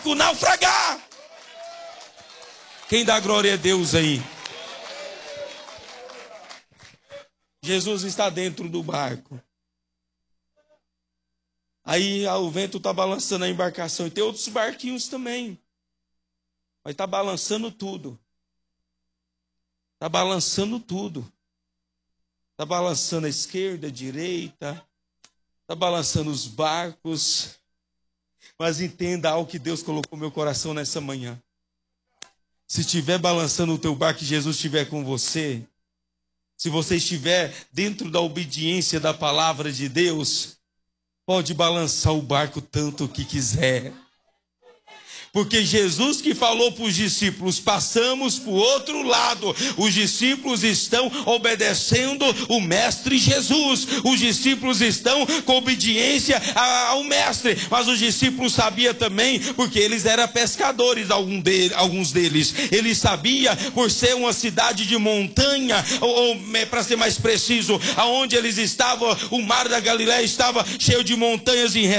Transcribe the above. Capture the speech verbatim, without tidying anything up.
naufragar. Quem dá glória a Deus aí? Jesus está dentro do barco. Aí o vento está balançando a embarcação. E tem outros barquinhos também. Mas está balançando tudo. Está balançando tudo. Está balançando a esquerda, a direita. Está balançando os barcos. Mas entenda algo que Deus colocou no meu coração nessa manhã. Se estiver balançando o teu barco e Jesus estiver com você, se você estiver dentro da obediência da palavra de Deus, pode balançar o barco tanto que quiser. Porque Jesus que falou para os discípulos, passamos para o outro lado. Os discípulos estão obedecendo o Mestre Jesus. Os discípulos estão com obediência ao Mestre. Mas os discípulos sabiam também, porque eles eram pescadores, alguns deles. Eles sabiam, por ser uma cidade de montanha, ou, ou para ser mais preciso, aonde eles estavam, o mar da Galileia estava cheio de montanhas em redor.